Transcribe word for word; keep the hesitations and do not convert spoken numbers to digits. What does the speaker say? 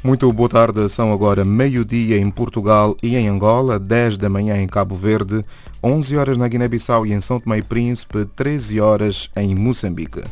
Muito boa tarde, são agora meio-dia em Portugal e em Angola, dez da manhã em Cabo Verde, onze horas na Guiné-Bissau e em São Tomé e Príncipe, treze horas em Moçambique.